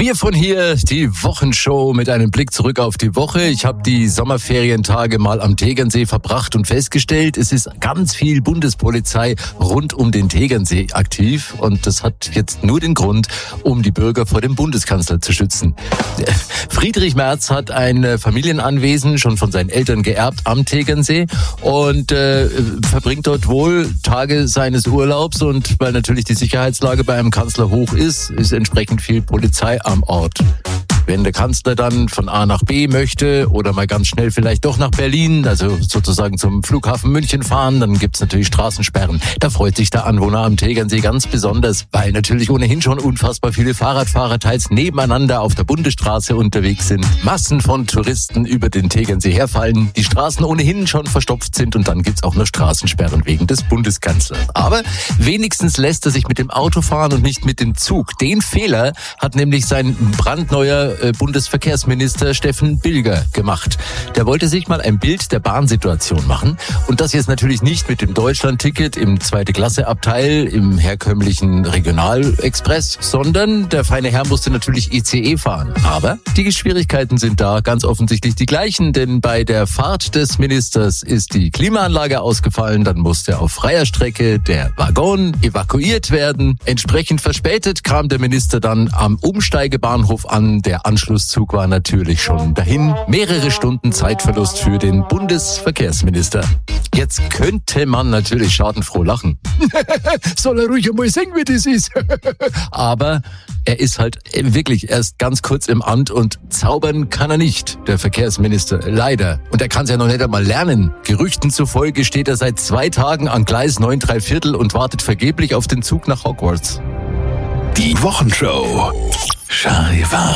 Wir von hier, die Wochenshow mit einem Blick zurück auf die Woche. Ich habe die Sommerferientage mal am Tegernsee verbracht und festgestellt, es ist ganz viel Bundespolizei rund um den Tegernsee aktiv. Und das hat jetzt nur den Grund, um die Bürger vor dem Bundeskanzler zu schützen. Friedrich Merz hat ein Familienanwesen schon von seinen Eltern geerbt am Tegernsee und verbringt dort wohl Tage seines Urlaubs. Und weil natürlich die Sicherheitslage bei einem Kanzler hoch ist entsprechend viel Polizei am Ort. Wenn der Kanzler dann von A nach B möchte oder mal ganz schnell vielleicht doch nach Berlin, also sozusagen zum Flughafen München fahren, dann gibt's natürlich Straßensperren. Da freut sich der Anwohner am Tegernsee ganz besonders, weil natürlich ohnehin schon unfassbar viele Fahrradfahrer teils nebeneinander auf der Bundesstraße unterwegs sind. Massen von Touristen über den Tegernsee herfallen, die Straßen ohnehin schon verstopft sind und dann gibt's auch noch Straßensperren wegen des Bundeskanzlers. Aber wenigstens lässt er sich mit dem Auto fahren und nicht mit dem Zug. Den Fehler hat nämlich sein brandneuer Bundesverkehrsminister Steffen Bilger gemacht. Der wollte sich mal ein Bild der Bahnsituation machen und das jetzt natürlich nicht mit dem Deutschland-Ticket im Zweite-Klasse-Abteil im herkömmlichen Regionalexpress, sondern der feine Herr musste natürlich ICE fahren. Aber die Schwierigkeiten sind da ganz offensichtlich die gleichen, denn bei der Fahrt des Ministers ist die Klimaanlage ausgefallen, dann musste auf freier Strecke der Waggon evakuiert werden. Entsprechend verspätet kam der Minister dann am Umsteigebahnhof an. Der Anschlusszug war natürlich schon dahin. Mehrere Stunden Zeitverlust für den Bundesverkehrsminister. Jetzt könnte man natürlich schadenfroh lachen. Soll er ruhig einmal sehen, wie das ist. Aber er ist halt wirklich erst ganz kurz im Amt und zaubern kann er nicht, der Verkehrsminister. Leider. Und er kann es ja noch nicht einmal lernen. Gerüchten zufolge steht er seit 2 Tagen an Gleis 9 3/4 und wartet vergeblich auf den Zug nach Hogwarts. Die Wochenshow. Charivari.